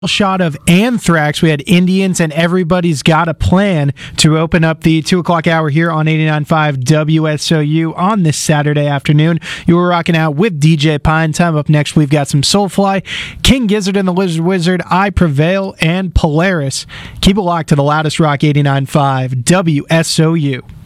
shot of Anthrax. We had Indians and Everybody's Got a Plan to open up the 2 o'clock hour here on 89.5 WSOU on this Saturday afternoon. You were rocking out with DJ Pine Time. Up next, we've got some Soulfly, King Gizzard and the Lizard Wizard, I Prevail, and Polaris. Keep it locked to the loudest rock, 89.5 WSOU.